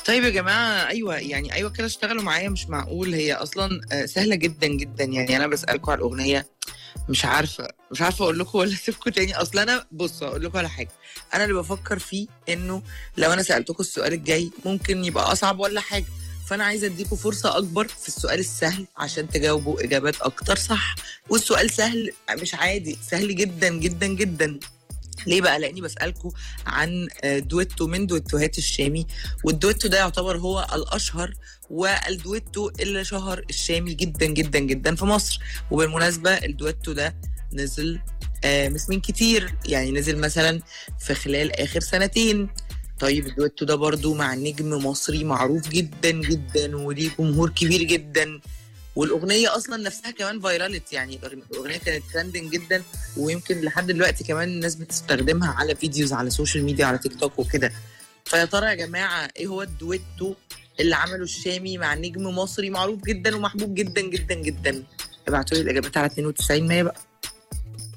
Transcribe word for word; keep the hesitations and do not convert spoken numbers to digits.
طيب يا جماعة، أيوة يعني أيوة كده اشتغلوا معايا، مش معقول. هي أصلا آه، سهلة جدا جدا. يعني أنا بسألكوا على الأغنية، مش عارفة مش عارفة أقول لكم ولا أسيبكم تاني. أصل أنا بص أقول لكم على حاجة. أنا اللي بفكر فيه إنه لو أنا سألتكم السؤال الجاي ممكن يبقى أصعب ولا حاجة، فأنا عايزة أديكم فرصة أكبر في السؤال السهل عشان تجاوبوا إجابات أكتر صح. والسؤال سهل مش عادي، سهل جدا جدا جدا. ليه بقى؟ لاني بسالكم عن آه، دويتو من دويتوهات الشامي، والدويتو ده يعتبر هو الاشهر والدويتو اللي شهر الشامي جدا جدا جدا في مصر. وبالمناسبه الدويتو ده نزل آه، مش من كتير، يعني نزل مثلا في خلال اخر سنتين. طيب الدويتو ده برضو مع نجم مصري معروف جدا جدا وليه جمهور كبير جدا، والاغنيه اصلا نفسها كمان فايرالت. يعني الاغنيه كانت ترندنج جدا، ويمكن لحد دلوقتي كمان الناس بتستخدمها على فيديوز على السوشيال ميديا على تيك توك وكده. فيا ترى يا جماعه ايه هو الدويتو اللي عمله الشامي مع نجم مصري معروف جدا ومحبوب جدا جدا جدا؟ ابعتوا لي الاجابات على اتنين وتسعين مية بقى.